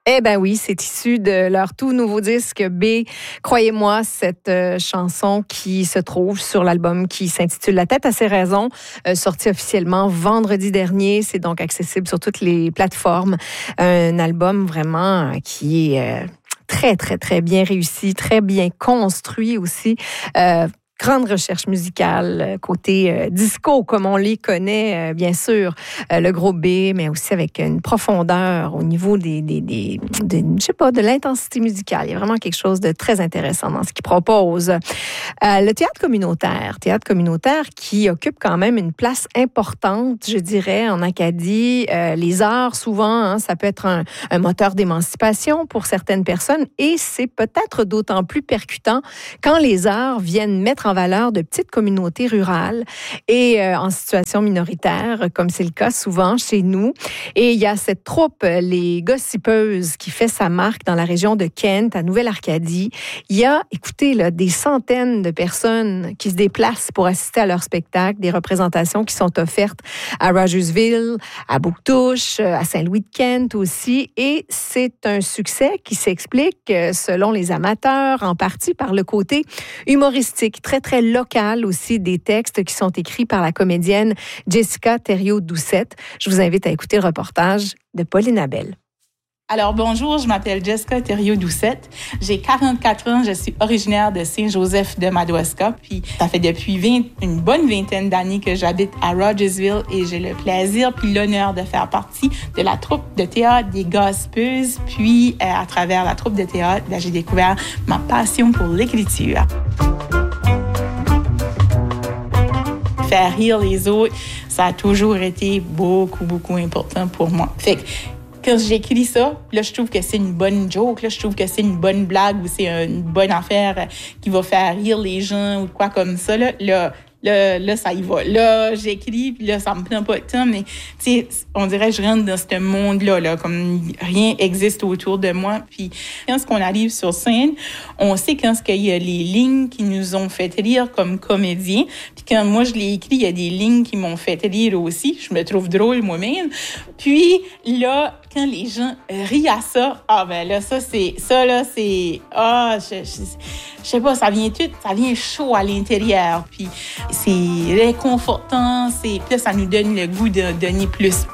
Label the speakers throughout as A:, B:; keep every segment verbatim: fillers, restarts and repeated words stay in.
A: Eh bien oui, c'est issu de leur tout nouveau disque B. Croyez-moi, cette euh, chanson qui se trouve sur l'album qui s'intitule La tête à ses raisons, euh, sorti officiellement vendredi dernier. C'est donc accessible sur toutes les plateformes. Un album vraiment euh, qui est euh, très, très, très bien réussi, très bien construit aussi. Euh, Grande recherche musicale, côté euh, disco, comme on les connaît, euh, bien sûr, euh, le groupe B, mais aussi avec une profondeur au niveau des, des, des, des je sais pas, de l'intensité musicale. Il y a vraiment quelque chose de très intéressant dans ce qu'ils proposent. Euh, le théâtre communautaire, théâtre communautaire qui occupe quand même une place importante, je dirais, en Acadie. Euh, les arts, souvent, hein, ça peut être un, un moteur d'émancipation pour certaines personnes et c'est peut-être d'autant plus percutant quand les arts viennent mettre en valeur de petites communautés rurales et euh, en situation minoritaire, comme c'est le cas souvent chez nous. Et il y a cette troupe, les Gossipeuses, qui fait sa marque dans la région de Kent, à Nouvelle-Arcadie. Il y a, écoutez, là, des centaines de personnes qui se déplacent pour assister à leur spectacle, des représentations qui sont offertes à Rogersville, à Bouctouche, à Saint-Louis-de-Kent aussi. Et c'est un succès qui s'explique, selon les amateurs, en partie par le côté humoristique, très très local aussi des textes qui sont écrits par la comédienne Jessica Thériault-Doucette. Je vous invite à écouter le reportage de Pauline Abel.
B: Alors bonjour, je m'appelle Jessica Thériault-Doucette. J'ai quarante-quatre ans, je suis originaire de Saint-Joseph-de-Madawaska. Puis ça fait depuis vingt, une bonne vingtaine d'années que j'habite à Rogersville et j'ai le plaisir puis l'honneur de faire partie de la troupe de théâtre des Gossipeuses. Puis euh, à travers la troupe de théâtre, là, j'ai découvert ma passion pour l'écriture. Faire rire les autres, ça a toujours été beaucoup, beaucoup important pour moi. Fait que quand j'écris ça, là, je trouve que c'est une bonne joke, là, je trouve que c'est une bonne blague ou c'est une bonne affaire qui va faire rire les gens ou quoi comme ça, là, là Là, là, ça y va. Là, j'écris, puis là, ça me prend pas de temps, mais, tu sais, on dirait que je rentre dans ce monde-là, là, comme rien existe autour de moi. Puis, quand on arrive sur scène, on sait quand il y a les lignes qui nous ont fait rire comme comédiens. Puis, quand moi, je l'ai écrit, il y a des lignes qui m'ont fait rire aussi. Je me trouve drôle moi-même. Puis, là, quand les gens rient à ça, ah, ben là, ça, c'est, ça, là, c'est, ah, je, je, je sais pas, ça vient tout, ça vient chaud à l'intérieur. Puis, c'est réconfortant, c'est, puis là, ça nous donne le goût de donner plus.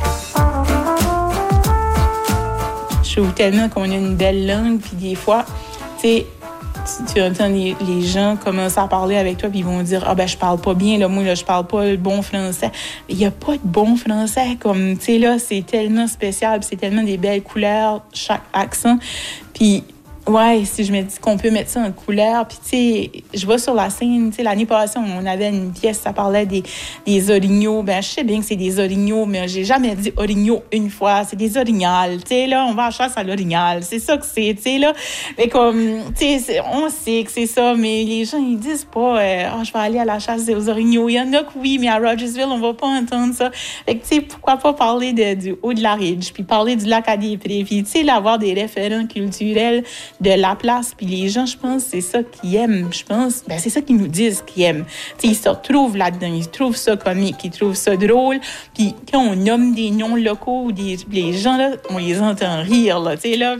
B: Je trouve tellement qu'on a une belle langue, puis des fois, tu sais, tu entends les, les gens commencer à parler avec toi, puis ils vont dire « Ah, ben, je parle pas bien, là, moi, là, je parle pas le bon français. » Il y a pas de bon français, comme, tu sais, là, c'est tellement spécial, puis c'est tellement des belles couleurs, chaque accent. Puis, ouais, si je me dis qu'on peut mettre ça en couleur, puis tu sais, je vais sur la scène, tu sais, l'année passée, on avait une pièce, ça parlait des, des orignaux. Ben, je sais bien que c'est des orignaux, mais j'ai jamais dit orignaux une fois, c'est des orignales, tu sais, là, on va à la chasse à l'orignal, c'est ça que c'est, tu sais, là. Mais comme, tu sais, on sait que c'est ça, mais les gens, ils disent pas, euh, ah, oh, je vais aller à la chasse aux orignaux. Il y en a que oui, mais à Rogersville, on va pas entendre ça. Fait que, tu sais, pourquoi pas parler de, du haut de la Ridge, puis parler du lac à des Prés, puis, tu sais, là, avoir des référents culturels de la place, puis les gens, je pense, c'est ça qu'ils aiment, je pense, ben c'est ça qu'ils nous disent qu'ils aiment. T'sais, ils se retrouvent là-dedans, ils trouvent ça comique, ils trouvent ça drôle, puis quand on nomme des noms locaux ou des les gens, là, on les entend rire, là, tu sais, là.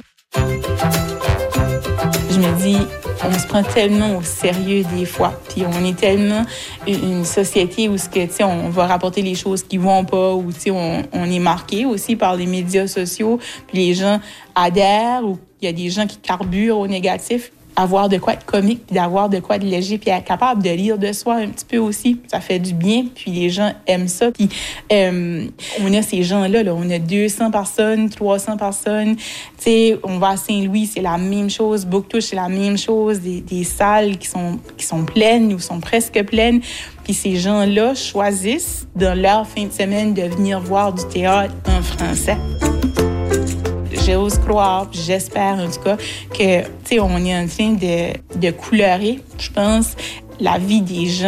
B: Je me dis, on se prend tellement au sérieux des fois, puis on est tellement une société où tu sais, on va rapporter les choses qui vont pas, ou tu sais, on, on est marqué aussi par les médias sociaux, puis les gens adhèrent, ou il y a des gens qui carburent au négatif. Avoir de quoi de comique, puis d'avoir de quoi de léger, puis être capable de rire de soi un petit peu aussi. Ça fait du bien, puis les gens aiment ça. Puis euh, on a ces gens-là, là, on a deux cents personnes, trois cents personnes. Tu sais, on va à Saint-Louis, c'est la même chose. Bouctouche, c'est la même chose. Des, des salles qui sont, qui sont pleines ou sont presque pleines. Puis ces gens-là choisissent, dans leur fin de semaine, de venir voir du théâtre en français. J'ose croire, j'espère en tout cas, que, tu sais, on est en train de, de couleurer, je pense, la vie des gens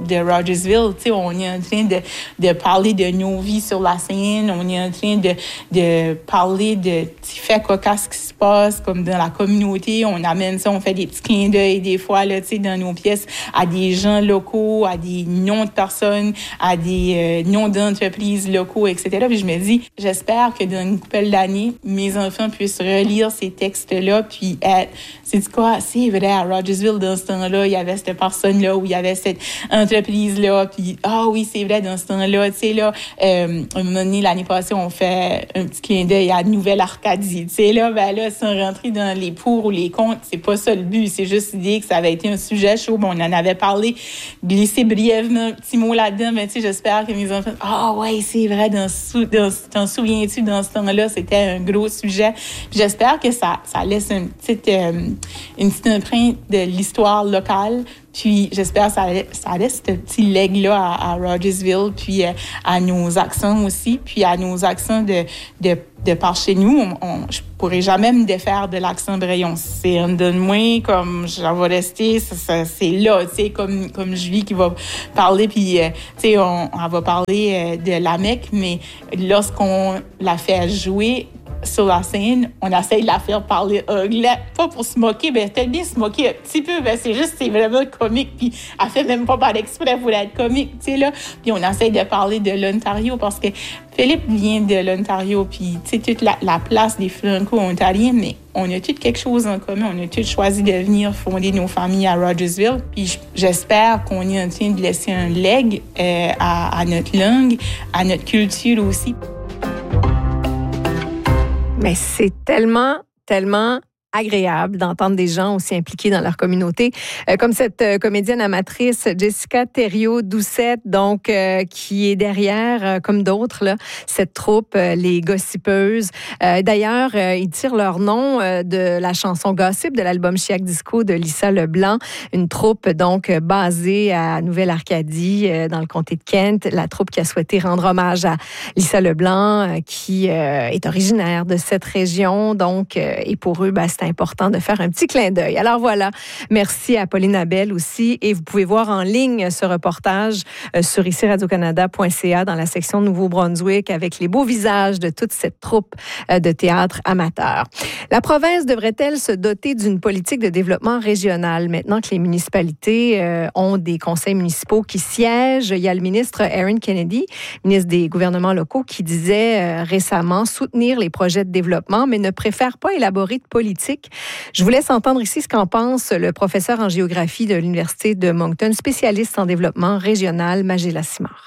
B: de Rogersville. Tu sais, on est en train de, de parler de nos vies sur la scène. On est en train de, de parler de petits faits cocasses qui se passent, comme dans la communauté. On amène ça, on fait des petits clins d'œil des fois, là, tu sais, dans nos pièces, à des gens locaux, à des noms de personnes, à des euh, noms d'entreprises locaux, et cetera. Puis je me dis, j'espère que dans une couple d'années, mes enfants puissent relire ces textes-là, puis être, c'est quoi, c'est vrai, à Rogersville, dans ce temps-là, il y avait cette personne-là, où il y avait cette entreprise-là, puis ah oui, c'est vrai, dans ce temps-là, tu sais, là, euh, un moment donné, l'année passée, on fait un petit clin d'œil à Nouvelle-Arcadie, tu sais, là, ben là, sans rentrer dans les pour ou les contre, c'est pas ça le but, c'est juste l'idée que ça avait été un sujet chaud, bon, on en avait parlé, glissé brièvement un petit mot là-dedans, mais tu sais, j'espère que mes enfants, ah ouais, c'est vrai, dans, dans, t'en souviens-tu, dans ce temps-là, c'était un gros sujet. Puis j'espère que ça, ça laisse une petite, euh, une petite empreinte de l'histoire locale. Puis j'espère que ça, ça laisse ce petit leg-là à, à Rogersville, puis euh, à nos accents aussi, puis à nos accents de, de, de par chez nous. On, on, je pourrais jamais me défaire de l'accent Braillon. C'est un de moi, comme je vais rester, ça, ça, c'est là, tu sais, comme, comme Julie qui va parler, puis, euh, tu sais, on, on va parler euh, de la Mecque, mais lorsqu'on la fait jouer sur la scène, on essaye de la faire parler anglais, pas pour se moquer, ben peut-être bien se moquer un petit peu, ben c'est juste, c'est vraiment comique, puis elle fait même pas par exprès pour être comique, tu sais, là. Puis on essaye de parler de l'Ontario, parce que Philippe vient de l'Ontario, puis tu sais, toute la, la place des Franco-Ontariens, mais on a tous quelque chose en commun, on a tous choisi de venir fonder nos familles à Rogersville, puis j'espère qu'on est en train de laisser un leg euh, à, à notre langue, à notre culture aussi.
A: Mais c'est tellement, tellement agréable d'entendre des gens aussi impliqués dans leur communauté, euh, comme cette euh, comédienne amatrice Jessica Thériault-Doucette, donc euh, qui est derrière, euh, comme d'autres, là, cette troupe, euh, les Gossipeuses. Euh, d'ailleurs, euh, ils tirent leur nom euh, de la chanson Gossip de l'album Chiac Disco de Lisa Leblanc, une troupe donc euh, basée à Nouvelle-Arcadie, euh, dans le comté de Kent, la troupe qui a souhaité rendre hommage à Lisa Leblanc, euh, qui euh, est originaire de cette région, donc, euh, et pour eux, ben, c'est important de faire un petit clin d'œil. Alors voilà, merci à Pauline Abel aussi, et vous pouvez voir en ligne ce reportage euh, sur ici radio canada point c a dans la section Nouveau-Brunswick avec les beaux visages de toute cette troupe euh, de théâtre amateur. La province devrait-elle se doter d'une politique de développement régional maintenant que les municipalités euh, ont des conseils municipaux qui siègent? Il y a le ministre Aaron Kennedy, ministre des gouvernements locaux, qui disait euh, récemment soutenir les projets de développement, mais ne préfère pas élaborer de politique. Je vous laisse entendre ici ce qu'en pense le professeur en géographie de l'Université de Moncton, spécialiste en développement régional, Magéla Simard.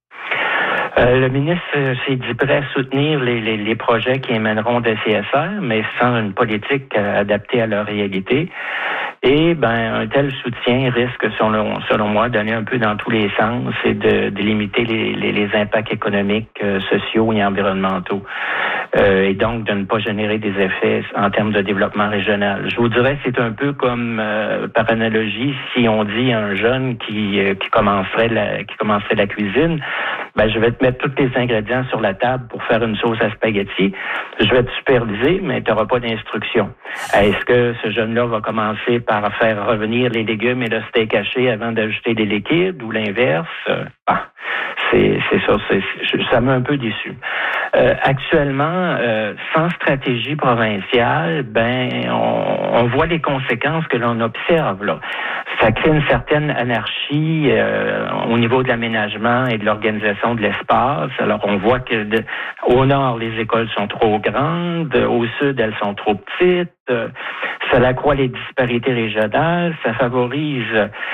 C: Euh, le ministre euh, s'est dit prêt à soutenir les, les, les projets qui émèneront de C S R, mais sans une politique euh, adaptée à leur réalité. Et ben un tel soutien risque, selon, selon moi, de donner un peu dans tous les sens et de, de limiter les, les, les impacts économiques, euh, sociaux et environnementaux. Euh, et donc de ne pas générer des effets en termes de développement régional. Je vous dirais, c'est un peu comme, euh, par analogie, si on dit à un jeune qui, euh, qui commencerait la, qui commencerait la cuisine, ben je vais te mettre tous les ingrédients sur la table pour faire une sauce à spaghetti. Je vais te superviser, mais tu n'auras pas d'instruction. Est-ce que ce jeune-là va commencer par faire revenir les légumes et le steak haché avant d'ajouter les liquides ou l'inverse? Euh, bah, c'est, c'est ça, c'est, ça m'a un peu déçu. Euh, actuellement, euh, sans stratégie provinciale, ben on, on voit les conséquences que l'on observe là. Ça crée une certaine anarchie euh, au niveau de l'aménagement et de l'organisation de l'espace. Alors on voit que de, au nord les écoles sont trop grandes, au sud elles sont trop petites. Euh, ça accroît les disparités régionales, ça favorise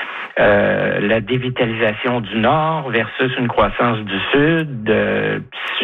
C: Euh, la dévitalisation du Nord versus une croissance du Sud. Euh,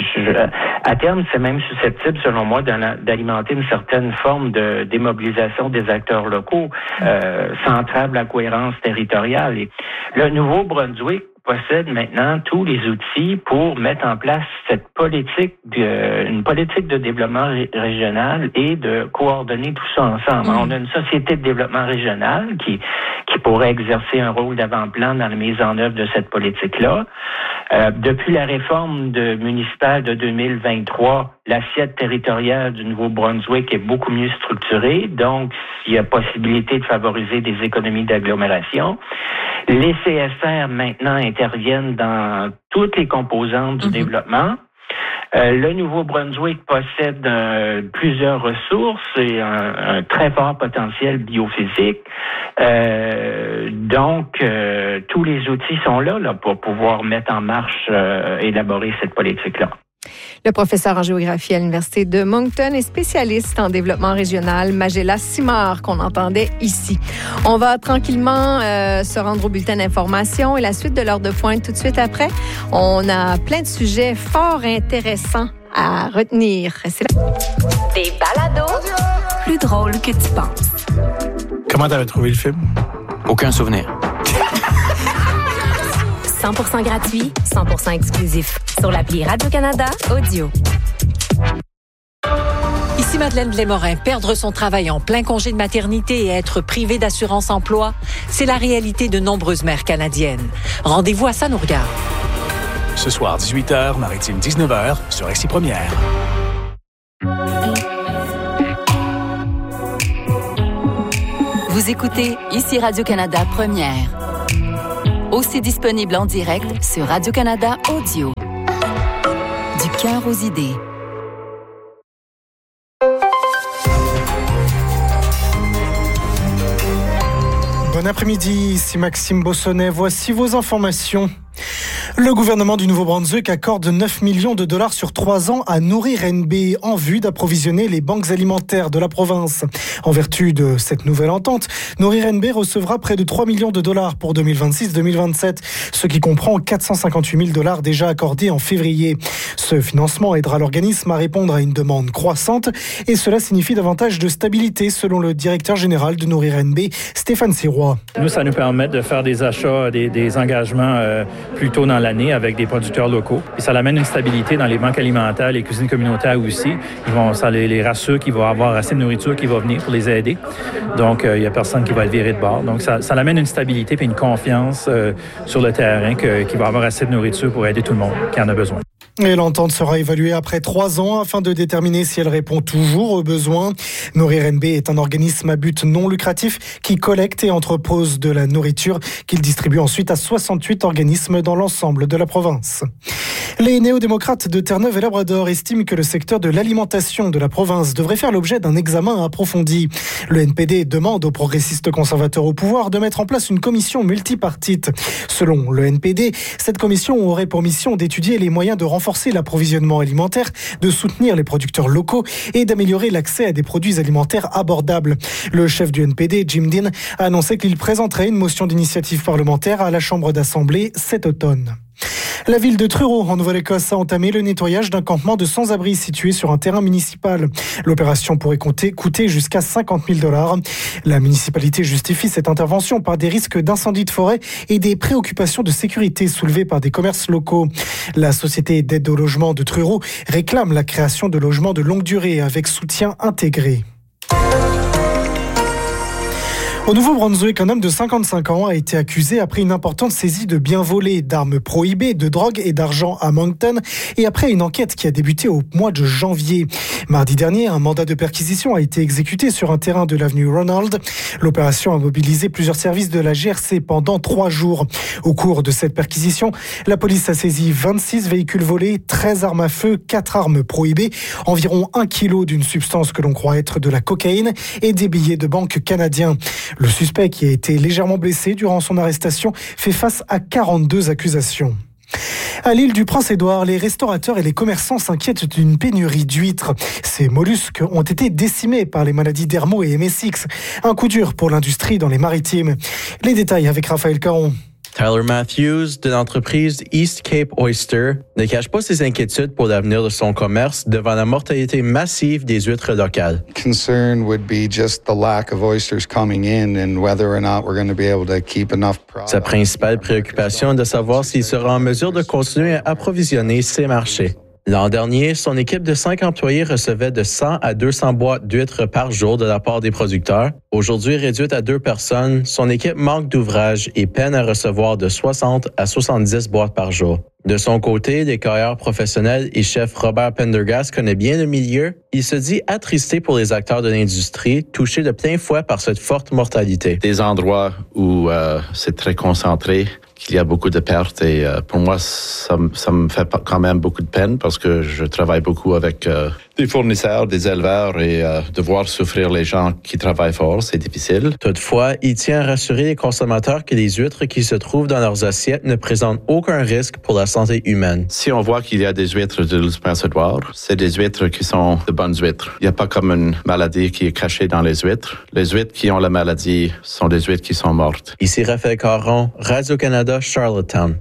C: à terme, c'est même susceptible, selon moi, d'alimenter une certaine forme de démobilisation des acteurs locaux, euh, ça entrave la cohérence territoriale. Et le Nouveau-Brunswick possède maintenant tous les outils pour mettre en place cette politique, de, une politique de développement ré- régional et de coordonner tout ça ensemble. Mmh. On a une société de développement régional qui qui pourrait exercer un rôle d'avant-plan dans la mise en œuvre de cette politique-là. Euh, depuis la réforme de municipale de deux mille vingt-trois, l'assiette territoriale du Nouveau-Brunswick est beaucoup mieux structurée, donc il y a possibilité de favoriser des économies d'agglomération. Les C S R, maintenant, interviennent dans toutes les composantes du mm-hmm. développement. Euh, le Nouveau-Brunswick possède euh, plusieurs ressources et un, un très fort potentiel biophysique. Euh, donc, euh, tous les outils sont là, là pour pouvoir mettre en marche, euh, élaborer cette politique-là.
A: Le professeur en géographie à l'Université de Moncton et spécialiste en développement régional, Magella Simard, qu'on entendait ici. On va tranquillement euh, se rendre au bulletin d'information et la suite de l'heure de pointe tout de suite après. On a plein de sujets fort intéressants à retenir. C'est là.
D: Des balados plus drôles que tu penses.
E: Comment t'avais trouvé le film?
F: Aucun souvenir.
D: cent pour cent gratuit, cent pour cent exclusif. Sur l'appli Radio-Canada Audio.
G: Ici Madeleine Blais-Morin. Perdre son travail en plein congé de maternité et être privé d'assurance emploi, c'est la réalité de nombreuses mères canadiennes. Rendez-vous à Ça nous regarde.
H: Ce soir, dix-huit heures, Maritime dix-neuf heures, sur X Première.
I: Vous écoutez Ici Radio-Canada Première. Aussi disponible en direct sur Radio-Canada Audio. Du cœur aux idées.
E: Bon après-midi, ici Maxime Bossonnet. Voici vos informations. Le gouvernement du Nouveau-Brunswick accorde neuf millions de dollars sur trois ans à Nourrir N B en vue d'approvisionner les banques alimentaires de la province. En vertu de cette nouvelle entente, Nourrir N B recevra près de trois millions de dollars pour deux mille vingt-six deux mille vingt-sept, ce qui comprend quatre cent cinquante-huit mille dollars déjà accordés en février. Ce financement aidera l'organisme à répondre à une demande croissante et cela signifie davantage de stabilité selon le directeur général de Nourrir N B, Stéphane Sirois.
J: Nous, ça nous permet de faire des achats, des, des engagements euh, plus tôt dans l'année avec des producteurs locaux. Et ça amène une stabilité dans les banques alimentaires, les cuisines communautaires aussi. Ils vont, ça les, les rassure qu'il va avoir assez de nourriture qui va venir pour les aider. Donc, il euh, n'y a personne qui va être viré de bord. Donc, ça, ça amène une stabilité et une confiance euh, sur le terrain que, qu'il va avoir assez de nourriture pour aider tout le monde qui en a besoin.
E: Et l'entente sera évaluée après trois ans afin de déterminer si elle répond toujours aux besoins. Nourrir N B est un organisme à but non lucratif qui collecte et entrepose de la nourriture qu'il distribue ensuite à soixante-huit organismes dans l'ensemble de la province. Les néo-démocrates de Terre-Neuve et Labrador estiment que le secteur de l'alimentation de la province devrait faire l'objet d'un examen approfondi. Le N P D demande aux progressistes conservateurs au pouvoir de mettre en place une commission multipartite. Selon le N P D, cette commission aurait pour mission d'étudier les moyens de renforcer l'approvisionnement alimentaire, de soutenir les producteurs locaux et d'améliorer l'accès à des produits alimentaires abordables. Le chef du N P D, Jim Dean, a annoncé qu'il présenterait une motion d'initiative parlementaire à la Chambre d'Assemblée cet automne. La ville de Truro, en Nouvelle-Écosse, a entamé le nettoyage d'un campement de sans-abri situé sur un terrain municipal. L'opération pourrait compter, coûter jusqu'à cinquante mille dollars. La municipalité justifie cette intervention par des risques d'incendie de forêt et des préoccupations de sécurité soulevées par des commerces locaux. La société d'aide au logement de Truro réclame la création de logements de longue durée avec soutien intégré. Au Nouveau-Brunswick, un homme de cinquante-cinq ans a été accusé après une importante saisie de biens volés, d'armes prohibées, de drogue et d'argent à Moncton et après une enquête qui a débuté au mois de janvier. Mardi dernier, un mandat de perquisition a été exécuté sur un terrain de l'avenue Ronald. L'opération a mobilisé plusieurs services de la G R C pendant trois jours. Au cours de cette perquisition, la police a saisi vingt-six véhicules volés, treize armes à feu, quatre armes prohibées, environ un kilo d'une substance que l'on croit être de la cocaïne et des billets de banque canadiens. Le suspect, qui a été légèrement blessé durant son arrestation, fait face à quarante-deux accusations. À l'île du Prince-Édouard, les restaurateurs et les commerçants s'inquiètent d'une pénurie d'huîtres. Ces mollusques ont été décimés par les maladies d'Hermo et M S X. Un coup dur pour l'industrie dans les maritimes. Les détails avec Raphaël Caron.
K: Tyler Matthews, de l'entreprise East Cape Oyster, ne cache pas ses inquiétudes pour l'avenir de son commerce devant la mortalité massive des huîtres locales.
L: Concern would be just the lack of oysters coming in and whether or not we're going to be able to keep enough product.
K: Sa principale préoccupation est de savoir s'il sera en mesure de continuer à approvisionner ses marchés. L'an dernier, son équipe de cinq employés recevait de cent à deux cents boîtes d'huîtres par jour de la part des producteurs. Aujourd'hui, réduite à deux personnes, son équipe manque d'ouvrage et peine à recevoir de soixante à soixante-dix boîtes par jour. De son côté, l'écailleur professionnel et chef Robert Pendergast connaît bien le milieu. Il se dit attristé pour les acteurs de l'industrie, touchés de plein fouet par cette forte mortalité.
F: Des endroits où euh, c'est très concentré, qu'il y a beaucoup de pertes et euh, pour moi, ça, ça me fait quand même beaucoup de peine parce que je travaille beaucoup avec euh, des fournisseurs, des éleveurs et euh, de voir souffrir les gens qui travaillent fort, c'est difficile.
K: Toutefois, il tient à rassurer les consommateurs que les huîtres qui se trouvent dans leurs assiettes ne présentent aucun risque pour la santé humaine.
F: Si on voit qu'il y a des huîtres de dispensatoire, c'est des huîtres qui sont de bonnes huîtres. Il n'y a pas comme une maladie qui est cachée dans les huîtres. Les huîtres qui ont la maladie sont des huîtres qui sont mortes.
K: Ici Raphaël Caron, Radio-Canada, Charlottetown.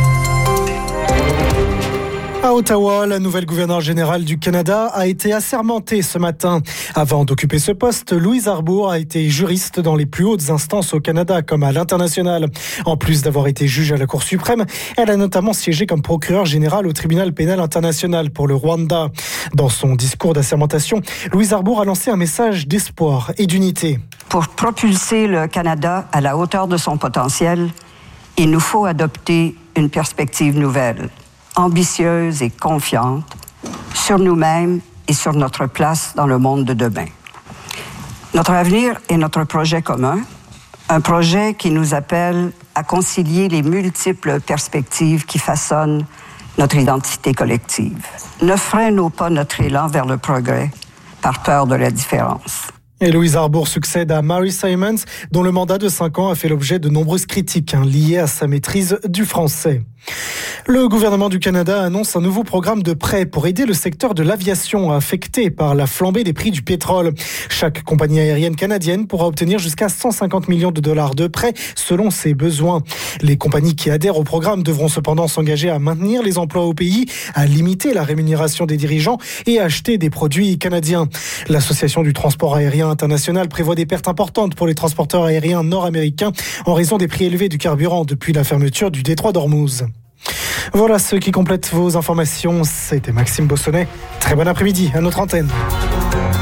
E: À Ottawa, la nouvelle gouverneure générale du Canada a été assermentée ce matin. Avant d'occuper ce poste, Louise Arbour a été juriste dans les plus hautes instances au Canada, comme à l'international. En plus d'avoir été juge à la Cour suprême, elle a notamment siégé comme procureure générale au tribunal pénal international pour le Rwanda. Dans son discours d'assermentation, Louise Arbour a lancé un message d'espoir et d'unité.
M: Pour propulser le Canada à la hauteur de son potentiel, il nous faut adopter une perspective nouvelle, ambitieuse et confiante, sur nous-mêmes et sur notre place dans le monde de demain. Notre avenir est notre projet commun, un projet qui nous appelle à concilier les multiples perspectives qui façonnent notre identité collective. Ne freinons pas notre élan vers le progrès par peur de la différence.
E: Et Louise Arbour succède à Mary Simons, dont le mandat de cinq ans a fait l'objet de nombreuses critiques hein, liées à sa maîtrise du français. Le gouvernement du Canada annonce un nouveau programme de prêts pour aider le secteur de l'aviation affecté par la flambée des prix du pétrole. Chaque compagnie aérienne canadienne pourra obtenir jusqu'à cent cinquante millions de dollars de prêts selon ses besoins. Les compagnies qui adhèrent au programme devront cependant s'engager à maintenir les emplois au pays, à limiter la rémunération des dirigeants et à acheter des produits canadiens. L'Association du transport aérien international prévoit des pertes importantes pour les transporteurs aériens nord-américains en raison des prix élevés du carburant depuis la fermeture du détroit d'Ormuz. Voilà ce qui complète vos informations. C'était Maxime Bossonnet. Très bon après-midi à notre antenne.